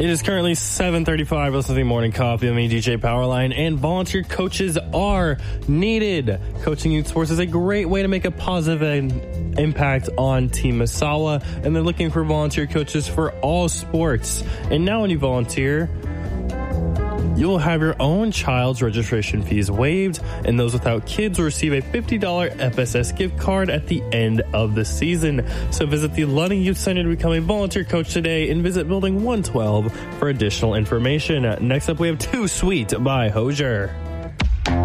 It is currently 7:35. Listen to the morning coffee with me, DJ Powerline, and volunteer coaches are needed. Coaching youth sports is a great way to make a positive impact on Team Misawa, and they're looking for volunteer coaches for all sports. And now when you volunteer, you will have your own child's registration fees waived, and those without kids will receive a $50 FSS gift card at the end of the season. So visit the Luding Youth Center to become a volunteer coach today, and visit Building 112 for additional information. Next up, we have Too Sweet by Hozier.